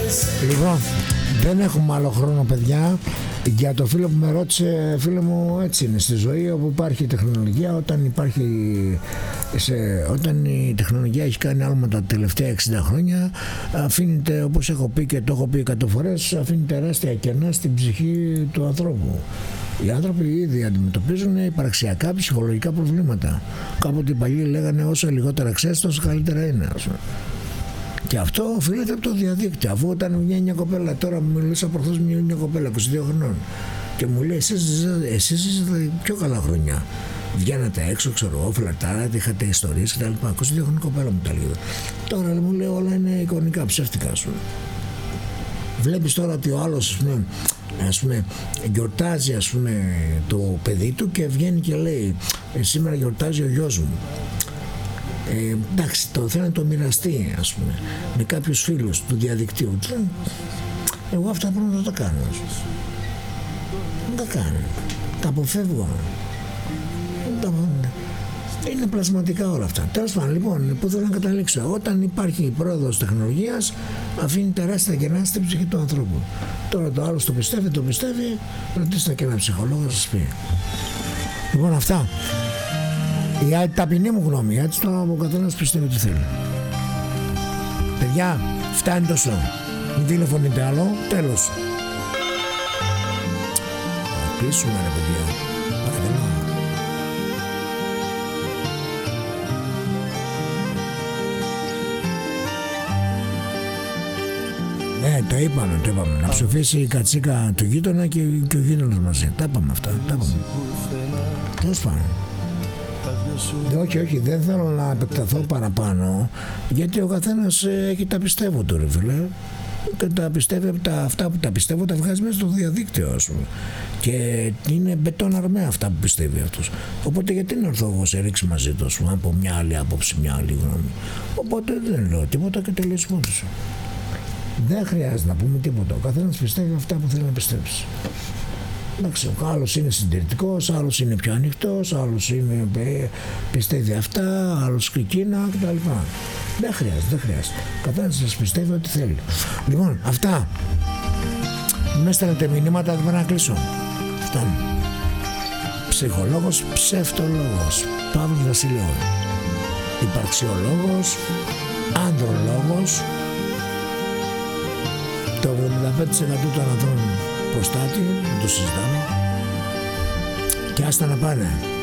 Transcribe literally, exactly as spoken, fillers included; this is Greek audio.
Λοιπόν, δεν έχουμε άλλο χρόνο, παιδιά. Για το φίλο που με ρώτησε, φίλο μου, έτσι είναι στη ζωή όπου υπάρχει τεχνολογία. Όταν υπάρχει σε, όταν η τεχνολογία έχει κάνει άλματα τα τελευταία εξήντα χρόνια, αφήνεται, όπως έχω πει και το έχω πει εκατό φορές, αφήνει τεράστια κενά στην ψυχή του ανθρώπου. Οι άνθρωποι ήδη αντιμετωπίζουν υπαρξιακά ψυχολογικά προβλήματα. Κάποτε οι παλιοί λέγανε όσο λιγότερα ξέρεις τόσο καλύτερα είναι, ας πούμε. Και αυτό οφείλεται από το διαδίκτυο. Αφού όταν βγαίνει μια κοπέλα, τώρα μου μιλούσα προχθές μια, μια κοπέλα είκοσι δύο χρονών και μου λέει εσείς, εσείς είστε πιο καλά χρονιά. Βγαίνατε έξω, ξέρω εγώ, φλατάρατε, είχατε ιστορίες κτλ. είκοσι δύο χρονών κοπέλα μου τα λέει. Τώρα μου λέει όλα είναι εικονικά, ψεύτικα, σου. Βλέπεις τώρα ότι ο άλλος, ας πούμε, ας πούμε, γιορτάζει, ας πούμε, το παιδί του και βγαίνει και λέει σήμερα γιορτάζει ο γιος μου. Ε, εντάξει, το θέλω να το μοιραστεί, ας πούμε, με κάποιους φίλους του διαδικτύου. Εγώ αυτά πρέπει να τα κάνω. Δεν τα κάνω. Τα αποφεύγω. Τα... Είναι πλασματικά όλα αυτά. Τέλος πάντων, λοιπόν, που θέλω να καταλήξω. Όταν υπάρχει η πρόοδος τεχνολογίας, αφήνει τεράστια κενά στην ψυχή του ανθρώπου. Τώρα το άλλο το πιστεύει, το πιστεύει. Ρωτήστε και ένα ψυχολόγο να σας πει. Λοιπόν, αυτά. Η ταπεινή μου γνώμη, έτσι το ο καθένας πιστεύει τι θέλει. Παιδιά, φτάνει τόσο. Μην τηλεφωνείτε άλλο, τέλος. Θα κλείσουμε ρε παιδιά, παρακαλώ. Ναι, το είπαμε, το είπαμε. Να ψηφίσει η κατσίκα του γείτονα και, και ο γείτονας μαζί. Τα είπαμε αυτά, τα είπαμε. Τέλος πάντων. Όχι, όχι, δεν θέλω να επεκταθώ παραπάνω, γιατί ο καθένας έχει τα πιστεύω του, ρε φίλε. Και τα πιστεύει, τα, αυτά που τα πιστεύω τα βγάζει μέσα στο διαδίκτυο, ας πούμε. Και είναι μπετόν αρμαία αυτά που πιστεύει αυτός. Οπότε γιατί να έρθω εγώ σε ρίξει μαζί του, ας πούμε, από μια άλλη άποψη, μια άλλη γνώμη. Οπότε δεν λέω τίποτα και τελειώσουμε τους. Δεν χρειάζεται να πούμε τίποτα. Ο καθένας πιστεύει αυτά που θέλει να πιστέψει. Εντάξει, ο άλλος είναι συντηρητικός, άλλος είναι πιο ανοιχτός, άλλος είναι, πιστεύει αυτά, άλλος εκείνα κτλ. Δεν χρειάζεται, δεν χρειάζεται. Ο καθένας σας πιστεύει ό,τι θέλει. Λοιπόν, αυτά. Με στέλνετε μηνύματα, δεν πρέπει να κλείσω. Φτάνει. Ψυχολόγος, ψευτολόγος, Παύλος Βασιλιών. Υπαρξιολόγος, ανδρολόγος. Το εβδομήντα πέντε τοις εκατό των ανδρών προστάτη, δεν το συζητάμε. Και άστα να πάνε.